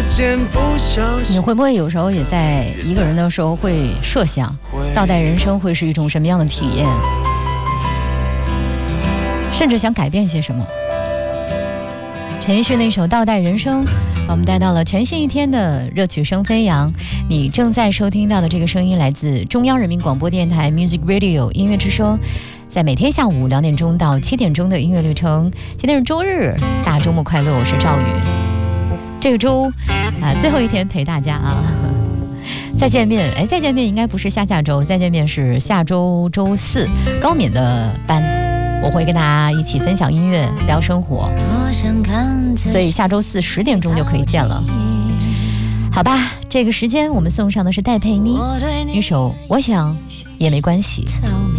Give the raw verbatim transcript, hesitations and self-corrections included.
你会不会有时候也在一个人的时候会设想倒带人生会是一种什么样的体验，甚至想改变些什么？陈奕迅那首《倒带人生》，我们带到了全新一天的热曲声飞扬。你正在收听到的这个声音来自中央人民广播电台 Music Radio 音乐之声，在每天下午两点钟到七点钟的音乐旅程。今天是周日，大周末快乐！我是赵宇。这个周啊，最后一天陪大家啊，再见面。哎，再见面应该不是下下周，再见面是下周周四高敏的班。我会跟大家一起分享音乐聊生活，所以下周四十点钟就可以见了，好吧？这个时间我们送上的是戴佩妮一首我想也没关系。